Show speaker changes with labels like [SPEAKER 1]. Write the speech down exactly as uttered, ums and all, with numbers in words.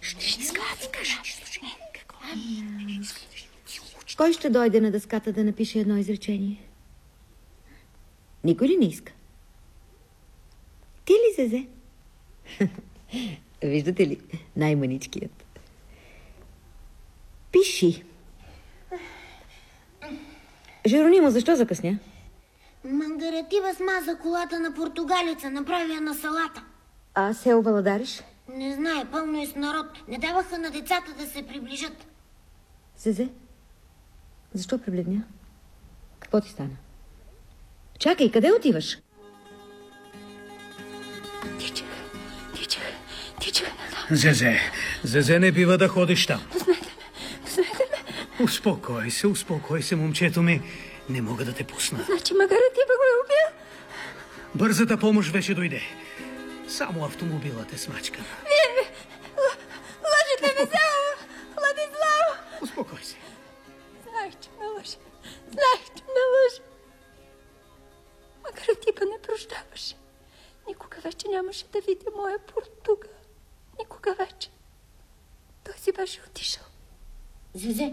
[SPEAKER 1] Ще скача.
[SPEAKER 2] Кой ще дойде на дъската да напише едно изречение? Никой ли не иска? Ти ли, Зезе? Виждате ли, най-маничкият. Пиши. Жеронимо, защо закъсня?
[SPEAKER 1] Мангаретива смаза колата на португалица, направи я на салата.
[SPEAKER 2] А село Валадариш?
[SPEAKER 1] Не знае, пълно е с народ. Не даваха на децата да се приближат.
[SPEAKER 2] Зезе, защо пребледня? Какво ти стана? Чакай, къде отиваш?
[SPEAKER 3] Тичах, тичах, тичах.
[SPEAKER 4] Зезе, Зезе, не бива да ходиш там.
[SPEAKER 3] Познайте ме, познайте ме.
[SPEAKER 4] Успокой се, успокой се, момчето ми. Не мога да те пусна.
[SPEAKER 3] Значи Мангаретива го е убил?
[SPEAKER 4] Бързата помощ вече дойде. Само автомобилът е смачкан.
[SPEAKER 3] Вие ме... Лъжете ме само! Владислав!
[SPEAKER 4] Успокой се.
[SPEAKER 3] Знаех, че ме лъжи. Знаех, че ме лъжи. Мангаретива не прощаваше. Никога вече нямаше да видя моя португа. Никога вече. Той си беше отишъл.
[SPEAKER 1] Зезе,